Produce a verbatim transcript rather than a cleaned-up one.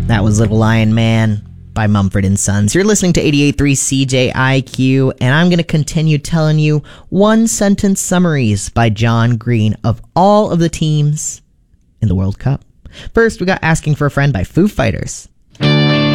That was Little Lion Man by Mumford and Sons. You're listening to eighty-eight point three C J I Q, and I'm going to continue telling you one-sentence summaries by John Green of all of the teams in the World Cup. First, we got Asking for a Friend by Foo Fighters.